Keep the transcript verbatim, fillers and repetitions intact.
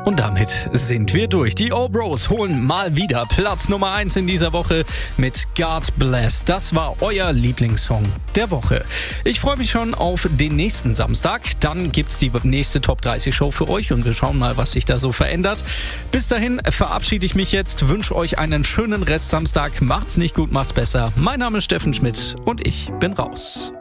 Und damit sind wir durch. Die O-Bros holen mal wieder Platz Nummer eins in dieser Woche mit God Bless. Das war euer Lieblingssong der Woche. Ich freue mich schon auf den nächsten Samstag. Dann gibt's die nächste Top dreißig Show für euch und wir schauen mal, was sich da so verändert. Bis dahin verabschiede ich mich jetzt, wünsche euch einen schönen Rest Samstag. Macht's nicht gut, macht's besser. Mein Name ist Steffen Schmidt und ich bin raus.